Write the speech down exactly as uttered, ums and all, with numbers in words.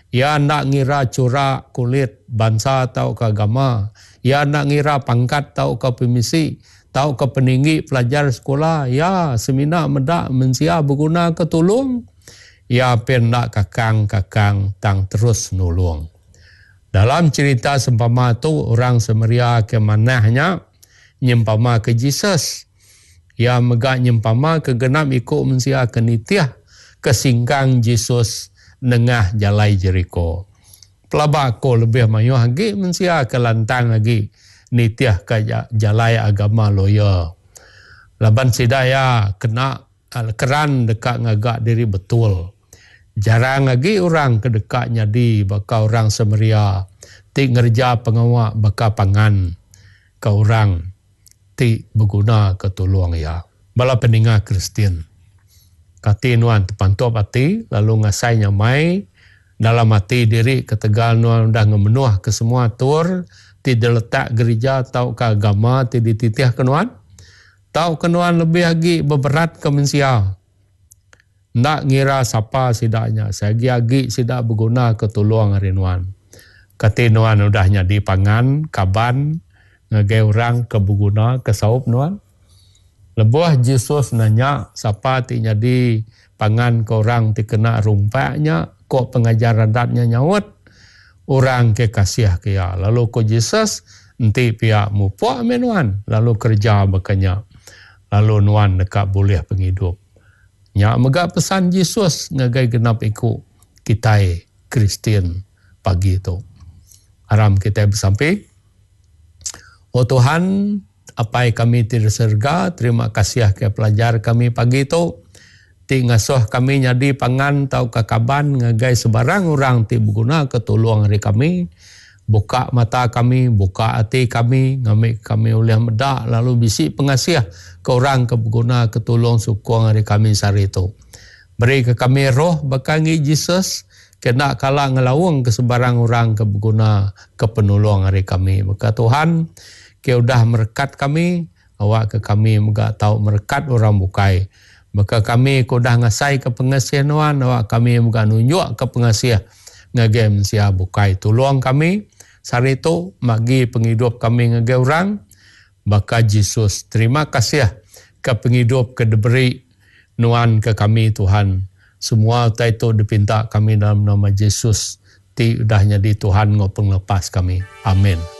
Ya nak ngira corak kulit bangsa atau ke agama. Ya nak ngira pangkat atau ke pemisi. Atau ke peninggi pelajar sekolah. Ya semina medak mensia berguna ke tolong. Ya pen nak kakang-kakang tang terus nolong. Dalam cerita sempama tu orang Samaria ke manahnya nyempama ke Jesus. Ya megak nyempama ke genap ikut mensia ke nitiah kesingkang Jesus nengah jalai Jericho. Pelabak ko lebih mayuh lagi mensia ke lantang lagi nitiah ke jalai agama loya. Laban sidaya kena keran dekat ngagak diri betul. Jarang lagi orang kedekatnya di baka orang Samaria ti ngerja pengawak baka pangan ke orang ti berguna ke tolong ya. Bala peninggal Kristian. Kati nuan terpantop hati, lalu ngasai nyamai dalam hati diri ketegal nuan dah ngemenuh ke semua tur, tidak letak gereja atau ke agama, tidak dititih ke nuan. Tahu ke nuan lebih lagi beberat ke mensia. Nak ngira siapa sidaknya, sagi-agi sidak berguna ke tolong hari nuan. Kati nuan udah nyadi pangan, kaban, ngagai orang ke berguna, ke saup nuan. Lebuah Jesus nanya siapa ti jadi pangan ke orang ti kena rumpaknya, kok pengajaran datnya nyawat, orang ke kasih ke ya. Lalu ko Jesus nanti pihak mupuak menuan, lalu kerja bekanya. Lalu nuan dekat boleh penghidup. Nya megak pesan Jesus ngagai genap ikut kita Kristian pagi itu. Haram kita bersampai. Oh Tuhan, apa yang kami tidak serga, terima kasih ke pelajar kami pagi itu. Ti ngasuh kami nyadi pangan tau kakaban ngagai sebarang orang ti berguna ke tolong hari kami. Buka mata kami, buka hati kami, ngambil kami oleh medak, lalu bisi pengasih ke orang ke berguna ke tolong sukong hari kami sehari itu. Beri ke kami roh bakangi Jesus, kena kalah ngelawang ke sebarang orang ke berguna ke penolong hari kami. Maka Tuhan, ke udah merekat kami, awak ke kami megak tahu merekat orang bukai. Maka kami ke udah ngasai ke pengasih nuan, awak kami megak nunjuk ke pengasih ngagai mensia bukai. Tolong kami, sehari itu magi penghidup kami ngagai orang, maka Jesus terima kasih ke penghidup ke diberi nuan ke kami Tuhan. Semua itu dipinta kami dalam nama Jesus. Ti udahnya di Tuhan ngopeng lepas kami. Amin.